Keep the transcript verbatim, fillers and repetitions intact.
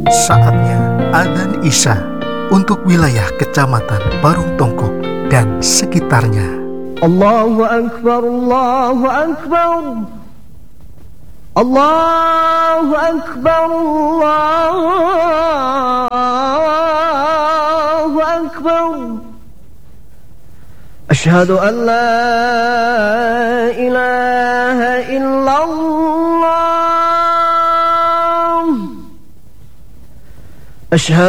Saatnya adzan Isya untuk wilayah Kecamatan Parung Tongkok dan sekitarnya. Allahu Akbar, Allahu Akbar, Allahu Akbar, Allahu Akbar. Asyhadu an la ilaha illallah. Asyhadu